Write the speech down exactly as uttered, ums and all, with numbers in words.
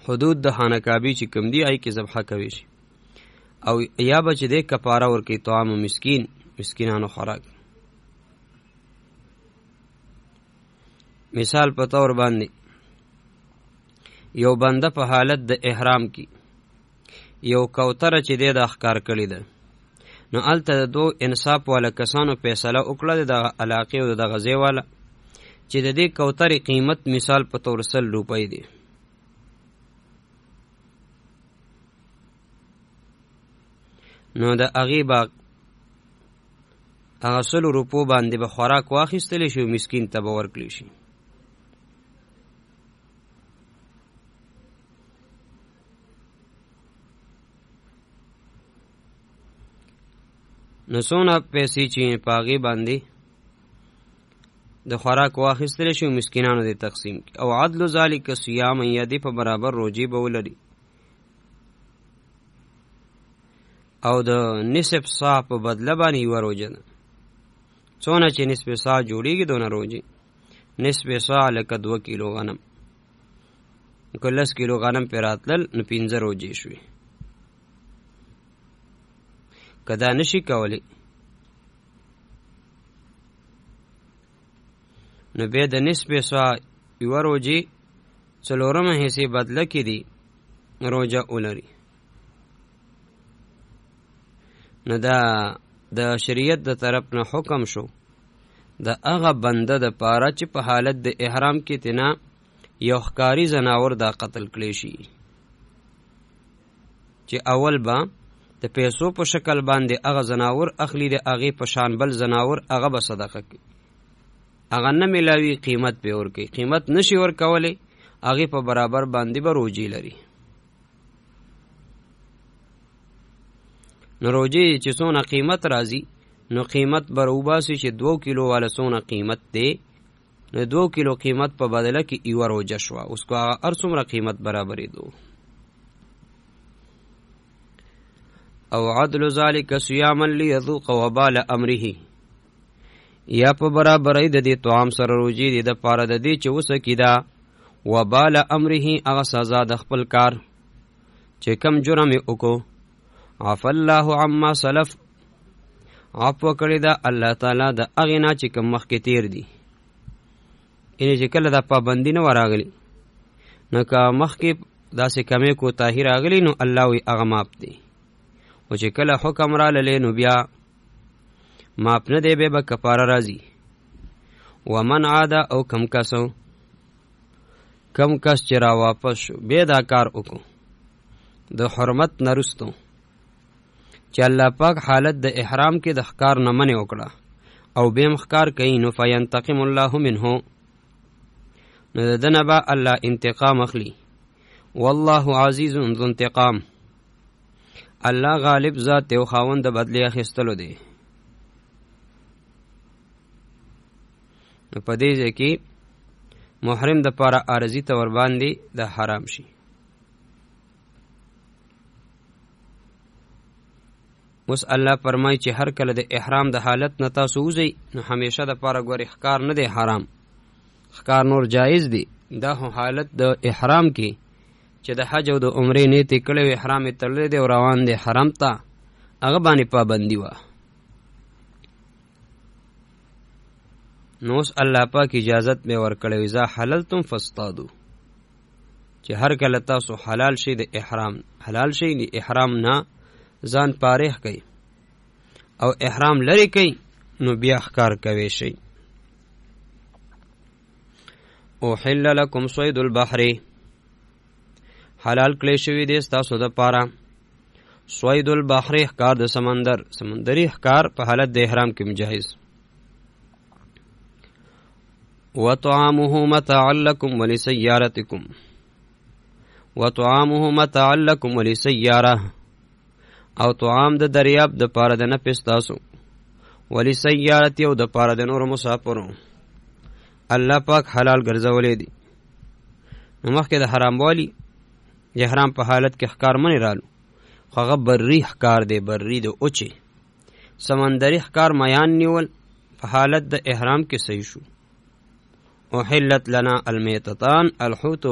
حدود د خانه کعبه چې کوم دی آی کې ذبح کوي شي او یا به چې د کفاره ورکوي طعام مسکین مسکینانو خوراک. مثال په تور باندې یو بنده په حالت د احرام کې یو کوتره چې دی د ښکار کړې ده، نو هلته د دو انصاف والا کسانو فیصله وکړه د علاقې او د دغه ځای والا چې د دې کوترې قیمت مثال په طور سل روپۍ دی. نو د هغې به هغه سلو روپو باندې به خوراک واخیستلی شي او مسکین ته به ورکړلی شي. نو څونه پیسې چې په هغې باندې د خوراک واخیستلی شي او مسکینانو دې تقسیم کړي. او عدل ذلک صیاما یا دې په برابر روجې به ولري او د نصف سا په بدله باندې یوه روجه ده. څونه چې نصف سا جوړېږي دونه روجې. نصف سا لکه دوه کیلو غنم، که لس کیلو غنم پرې راتلل نو پنځه روجې شوې. که دا نشي کولی نو بیا د نصف سا یوه روجې څلورمه حصې بدله کې دي روجه ولري. نو دا د شریعت د طرف نه حکم شو د هغه بنده د پاره چې په حالت د احرام کې تینا یو ښکاري زناور دا قتل کړی شي، چې اول به د پیسو په شکل باندې هغه زناور اخلي، د هغې په شان بل زناور هغه به صدقه کوي. هغه نه میلاوي قیمت پې ورکوي، قیمت نشي ورکولی، هغې په برابر باندې به روجې لري. نو روجې چې څونه قیمت راځي نو قیمت به روباسي چې دو کیلو والا څونه قیمت دی، نو دو کیلو قیمت په بدله کې یوه روجه شوه. اوس کو هغه هر څومره قیمت برابرېدو. او عدل ذلک صیاما لیذوق وبال امره یا په برابرۍ د دې طعام سره روجې دي د پاره د دې چې وسکي دا وبال امره هغه سزا د خپل کار چې کم جرم یې وکړو. عفا الله عما سلف عفو کړی دا الله تعالی د هغې نه چې کم مخکې تیر دي. یعنې چې کله دا پابندي نه وه راغلي نو که مخکې داسې کمې کوتاهي راغلي نو الله وی هغه ماف دی. او چې کله حکم راللی نو بیا ماف نه دی، بیا به کفاره راځي. ومن عاده او کم کسو کم کس چې را واپس شو بیا دا کار وکړو د حرمت نه رستو چې الله پاک حالت د احرام کې د ښکار نه منې وکړه او بیم ښکار کوي نو فینتقم الله منه نو د ده نه به الله انتقام اخلي. والله عزیز ذو انتقام، الله غالب ذات دی او خاوند د بدلې اخیستلو دی. نو په دې ځای کې محرم د پاره عارضي ته ورباندې د حرام شي. اوس الله فرمایي چې هر کله د احرام د حالت نه تاسو وځئ نو همیشه د پاره ګورې ښکار نه دی حرام، ښکار نور جایز دی. دا خو حالت د احرام کې چې د حج او د عمرې نیت یې کړی و، احرام یې تړلی دی او روان دی حرم ته، هغه باندې پابندي وه. نو اوس الله پاک اجازت به ورکړی و اذا حللتم فاصطادوا، چې هر کله تاسو حلال شي د احرام حلال شي د احرام نه ځان پارېح کوي او احرام لرې کوي نو بیا ښکار کوی شي. احل لکم صید البحر، حلال کړی شوي دی ستاسو دپاره صید البحر ښکار د سمندر، سمندري ښکار په حالت د احرام کې مجهز. وطعامه متاعا لکم ولسیارتکم، وطعامه متاعا لکم ولسیاره، او طعام د دریاب د پاره د نفس تاسو، ولسیارتی او د پاره د نور مسافرو الله پاک حلال ګرځولې دي. نو مخکې د حرام والی د احرام په حالت کې ښکار منې رالو، خو هغه بري ښکار دی، بري د اوچې سمندري ښکار میان نیول په حالت د احرام کې صحیح شو. احلت لنا المیتتان الحوت